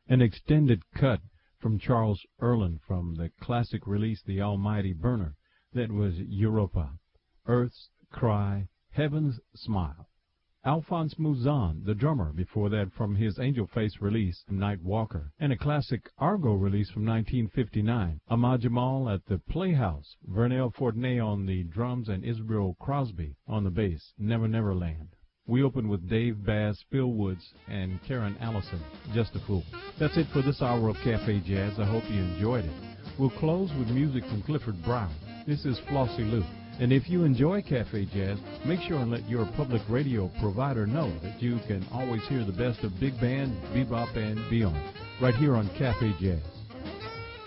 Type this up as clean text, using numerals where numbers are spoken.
An extended cut from Charles Erlin from the classic release The Almighty Burner. That was Europa, Earth's Cry, Heaven's Smile. Alphonse Mouzon, the drummer, before that from his Angel Face release, Night Walker, and a classic Argo release from 1959, Ahmad Jamal at the Playhouse, Vernell Fortney on the drums, and Israel Crosby on the bass, Never Never Land. We opened with Dave Bass, Phil Woods, and Karen Allison, Just a Fool. That's it for this hour of Cafe Jazz. I hope you enjoyed it. We'll close with music from Clifford Brown. This is Flossie Lou. And if you enjoy Cafe Jazz, make sure and let your public radio provider know that you can always hear the best of big band, bebop, and beyond, right here on Cafe Jazz.